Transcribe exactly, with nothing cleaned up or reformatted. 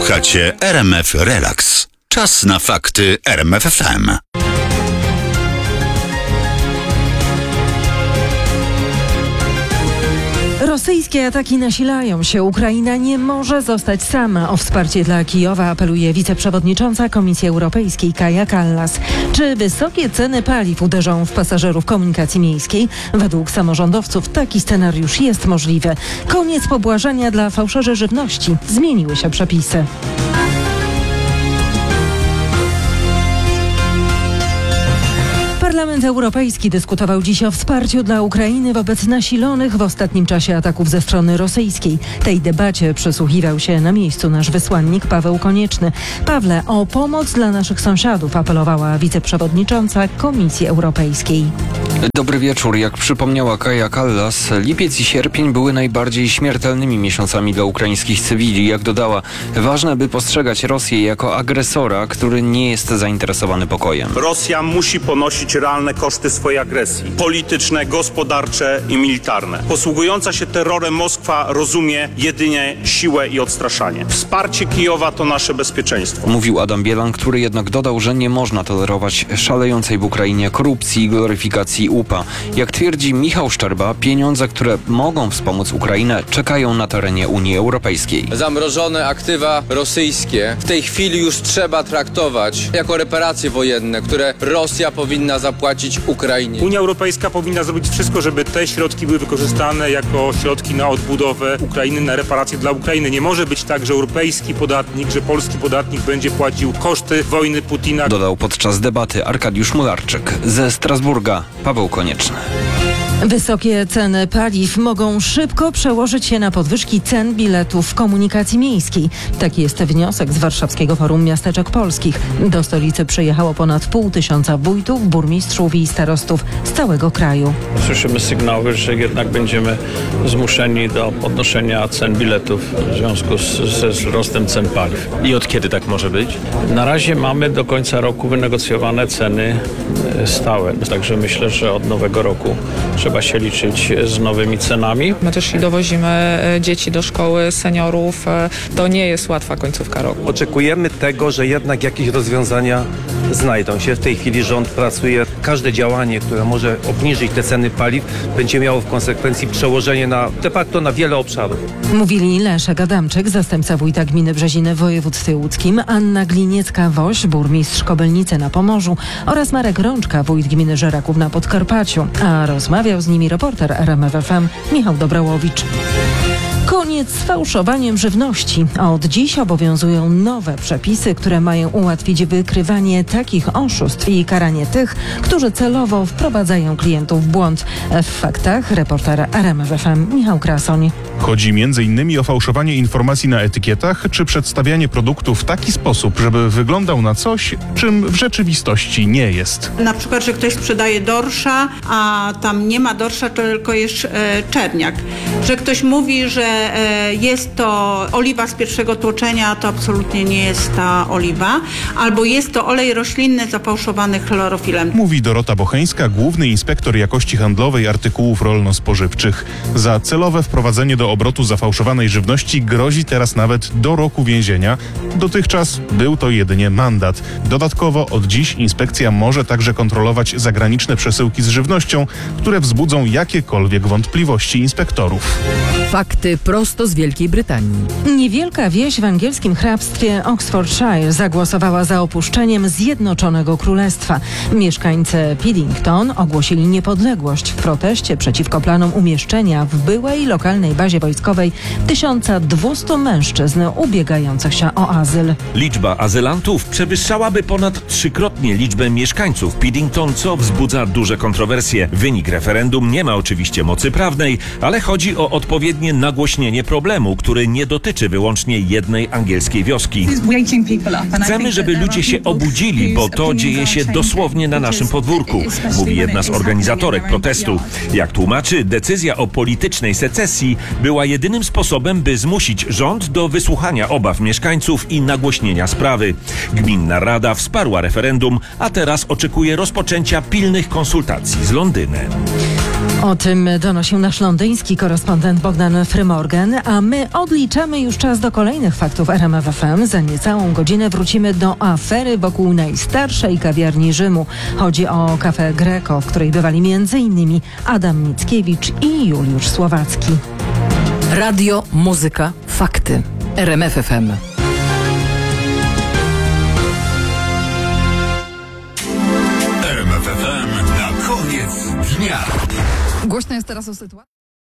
Słuchacie R M F Relax. Czas na fakty R M F F M. Rosyjskie ataki nasilają się. Ukraina nie może zostać sama. O wsparcie dla Kijowa apeluje wiceprzewodnicząca Komisji Europejskiej Kaja Kallas. Czy wysokie ceny paliw uderzą w pasażerów komunikacji miejskiej? Według samorządowców taki scenariusz jest możliwy. Koniec pobłażania dla fałszerzy żywności. Zmieniły się przepisy. Parlament Europejski dyskutował dziś o wsparciu dla Ukrainy wobec nasilonych w ostatnim czasie ataków ze strony rosyjskiej. Tej debacie przysłuchiwał się na miejscu nasz wysłannik Paweł Konieczny. Pawle, o pomoc dla naszych sąsiadów apelowała wiceprzewodnicząca Komisji Europejskiej. Dobry wieczór. Jak przypomniała Kaja Kallas, lipiec i sierpień były najbardziej śmiertelnymi miesiącami dla ukraińskich cywili. Jak dodała, ważne, by postrzegać Rosję jako agresora, który nie jest zainteresowany pokojem. Rosja musi ponosić realne koszty swojej agresji. Polityczne, gospodarcze i militarne. Posługująca się terrorem Moskwa rozumie jedynie siłę i odstraszanie. Wsparcie Kijowa to nasze bezpieczeństwo. Mówił Adam Bielan, który jednak dodał, że nie można tolerować szalejącej w Ukrainie korupcji i gloryfikacji U P A. Jak twierdzi Michał Szczerba, pieniądze, które mogą wspomóc Ukrainę, czekają na terenie Unii Europejskiej. Zamrożone aktywa rosyjskie w tej chwili już trzeba traktować jako reparacje wojenne, które Rosja powinna zapłacić Ukrainie. Unia Europejska powinna zrobić wszystko, żeby te środki były wykorzystane jako środki na odbudowę Ukrainy, na reparacje dla Ukrainy. Nie może być tak, że europejski podatnik, że polski podatnik będzie płacił koszty wojny Putina. Dodał podczas debaty Arkadiusz Mularczyk. Ze Strasburga Paweł Konieczny. Wysokie ceny paliw mogą szybko przełożyć się na podwyżki cen biletów w komunikacji miejskiej. Taki jest wniosek z Warszawskiego Forum Miasteczek Polskich. Do stolicy przyjechało ponad pół tysiąca wójtów, burmistrzów i starostów z całego kraju. Słyszymy sygnały, że jednak będziemy zmuszeni do podnoszenia cen biletów w związku z, ze wzrostem cen paliw. I od kiedy tak może być? Na razie mamy do końca roku wynegocjowane ceny stałe, także myślę, że od nowego roku trzeba się liczyć z nowymi cenami. My też dowozimy dzieci do szkoły, seniorów. To nie jest łatwa końcówka roku. Oczekujemy tego, że jednak jakieś rozwiązania znajdą się. W tej chwili rząd pracuje. Każde działanie, które może obniżyć te ceny paliw, będzie miało w konsekwencji przełożenie na de facto na wiele obszarów. Mówili Leszek Adamczyk, zastępca wójta gminy Brzeziny w województwie łódzkim, Anna Gliniecka-Woś, burmistrz Kobylnicy na Pomorzu oraz Marek Rączka, wójt gminy Żeraków na Podkarpaciu. A rozmawiał z nimi reporter R M F F M Michał Dobrałowicz. Koniec z fałszowaniem żywności. Od dziś obowiązują nowe przepisy, które mają ułatwić wykrywanie takich oszustw i karanie tych, którzy celowo wprowadzają klientów w błąd. W faktach reporter R M F F M Michał Krasoń. Chodzi między innymi o fałszowanie informacji na etykietach czy przedstawianie produktu w taki sposób, żeby wyglądał na coś, czym w rzeczywistości nie jest. Na przykład, że ktoś sprzedaje dorsza, a tam nie ma dorsza, tylko jest e, czerniak. Że ktoś mówi, że e, jest to oliwa z pierwszego tłoczenia, to absolutnie nie jest ta oliwa. Albo jest to olej roślinny zafałszowany chlorofilem. Mówi Dorota Bocheńska, główny inspektor jakości handlowej artykułów rolno-spożywczych. Za celowe wprowadzenie do obrotu zafałszowanej żywności grozi teraz nawet do roku więzienia. Dotychczas był to jedynie mandat. Dodatkowo od dziś inspekcja może także kontrolować zagraniczne przesyłki z żywnością, które wzbudzą jakiekolwiek wątpliwości inspektorów. Fakty prosto z Wielkiej Brytanii. Niewielka wieś w angielskim hrabstwie Oxfordshire zagłosowała za opuszczeniem Zjednoczonego Królestwa. Mieszkańcy Piddington ogłosili niepodległość w proteście przeciwko planom umieszczenia w byłej lokalnej bazie wojskowej tysiąc dwieście mężczyzn ubiegających się o azyl. Liczba azylantów przewyższałaby ponad trzykrotnie liczbę mieszkańców Piddington, co wzbudza duże kontrowersje. Wynik referendum nie ma oczywiście mocy prawnej, ale chodzi o odpowiednie nagłośnienie problemu, który nie dotyczy wyłącznie jednej angielskiej wioski. Chcemy, żeby ludzie się obudzili, bo to dzieje się dosłownie na naszym podwórku, mówi jedna z organizatorek protestu. Jak tłumaczy, decyzja o politycznej secesji była jedynym sposobem, by zmusić rząd do wysłuchania obaw mieszkańców i nagłośnienia sprawy. Gminna Rada wsparła referendum, a teraz oczekuje rozpoczęcia pilnych konsultacji z Londynem. O tym donosił nasz londyński korespondent Bogdan Frymorgan, a my odliczamy już czas do kolejnych faktów R M F F M. Za niecałą godzinę wrócimy do afery wokół najstarszej kawiarni Rzymu. Chodzi o Cafe Greco, w której bywali między innymi Adam Mickiewicz i Juliusz Słowacki. Radio, muzyka, fakty. R M F F M. R M F F M na koniec dnia. Głośno jest teraz o sytuacji.